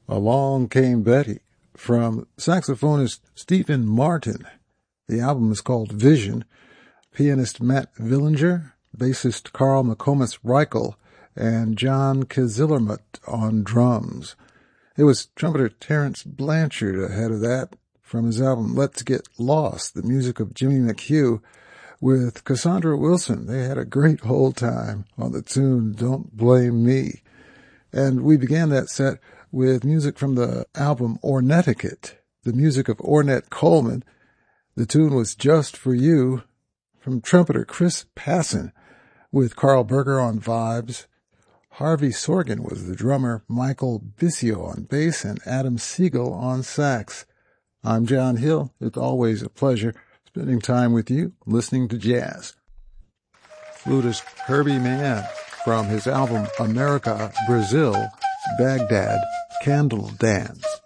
Along Came Betty from saxophonist Stephen Martin. The album is called Vision. Pianist Matt Villinger, bassist Carl McComas Reichel, and John Kazillermuth on drums. It was trumpeter Terence Blanchard ahead of that from his album Let's Get Lost, the music of Jimmy McHugh, with Cassandra Wilson. They had a great old time on the tune Don't Blame Me. And we began that set with music from the album Ornetiquette, the music of Ornette Coleman. The tune was Just For You from trumpeter Chris Passon, with Carl Berger on vibes. Harvey Sorgen was the drummer, Michael Bissio on bass, and Adam Siegel on sax. I'm John Hill. It's always a pleasure spending time with you, listening to jazz. Flutist Herbie Mann from his album America, Brazil, Baghdad, Candle Dance.